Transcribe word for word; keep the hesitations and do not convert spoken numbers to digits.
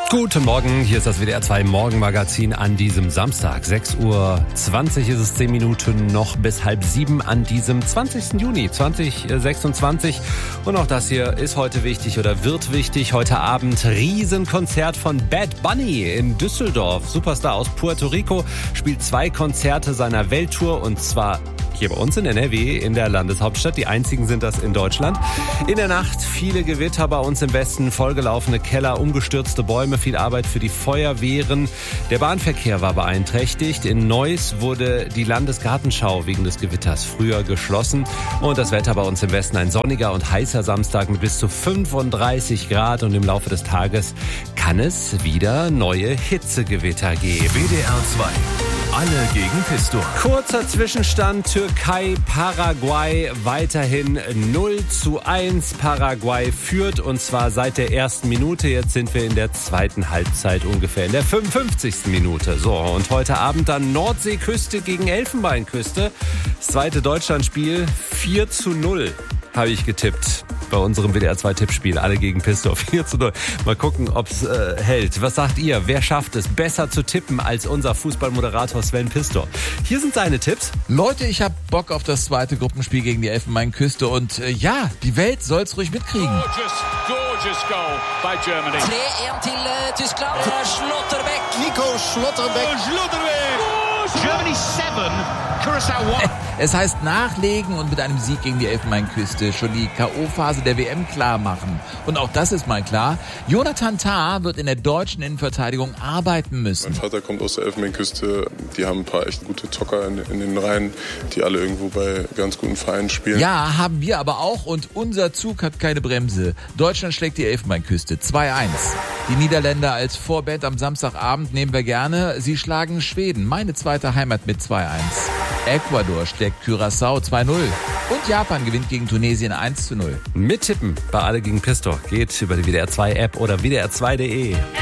Guten Morgen, hier ist das W D R zwei Morgenmagazin an diesem Samstag. sechs Uhr zwanzig ist es, zehn Minuten noch bis halb sieben an diesem zwanzigsten Juni zweitausendsechsundzwanzig. Und auch das hier ist heute wichtig oder wird wichtig. Heute Abend Riesenkonzert von Bad Bunny in Düsseldorf. Superstar aus Puerto Rico spielt zwei Konzerte seiner Welttour und zwar hier bei uns in N R W, in der Landeshauptstadt. Die einzigen sind das in Deutschland. In der Nacht viele Gewitter bei uns im Westen, vollgelaufene Keller, umgestürzte Bäume, viel Arbeit für die Feuerwehren. Der Bahnverkehr war beeinträchtigt. In Neuss wurde die Landesgartenschau wegen des Gewitters früher geschlossen. Und das Wetter bei uns im Westen ein sonniger und heißer Samstag mit bis zu fünfunddreißig Grad. Und im Laufe des Tages kann es wieder neue Hitzegewitter geben. W D R zwei. Alle gegen Pistor. Kurzer Zwischenstand, Türkei, Paraguay weiterhin null zu eins. Paraguay führt und zwar seit der ersten Minute. Jetzt sind wir in der zweiten Halbzeit ungefähr, in der fünfundfünfzigsten Minute. So, und heute Abend dann Nordseeküste gegen Elfenbeinküste. Das zweite Deutschlandspiel vier zu null. Habe ich getippt bei unserem W D R zwei Tippspiel. Alle gegen Pistor. vier zu null. Mal gucken, ob es äh, hält. Was sagt ihr? Wer schafft es, besser zu tippen als unser Fußballmoderator Sven Pistor? Hier sind seine Tipps. Leute, ich hab Bock auf das zweite Gruppenspiel gegen die Elfenbeinküste. Und äh, ja, die Welt soll's ruhig mitkriegen. Gorgeous, gorgeous goal by Germany. twee een til uh, Tyskland. Uh, Schlotterbeck. Nico Schlotterbeck. Oh, Schlotterbeck. Germany seven, Curaçao one. Es heißt nachlegen und mit einem Sieg gegen die Elfenbeinküste schon die K O-Phase der W M klar machen. Und auch das ist mal klar. Jonathan Tah wird in der deutschen Innenverteidigung arbeiten müssen. Mein Vater kommt aus der Elfenbeinküste. Die haben ein paar echt gute Zocker in, in den Reihen, die alle irgendwo bei ganz guten Vereinen spielen. Ja, haben wir aber auch und unser Zug hat keine Bremse. Deutschland schlägt die Elfenbeinküste zwei eins. Die Niederländer als Vorband am Samstagabend nehmen wir gerne. Sie schlagen Schweden, meine zweite Heimat, mit zwei eins. Ecuador schlägt Curaçao zwei null. Und Japan gewinnt gegen Tunesien eins zu null. Mittippen bei Alle gegen Pistor geht über die W D R zwei App oder W D R zwei punkt de.